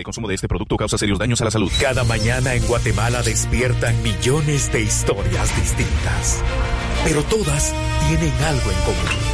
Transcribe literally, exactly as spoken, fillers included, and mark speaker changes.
Speaker 1: consumo de este producto causa serios daños a la salud.
Speaker 2: Cada mañana en Guatemala despiertan millones de historias distintas, pero todas tienen algo en común.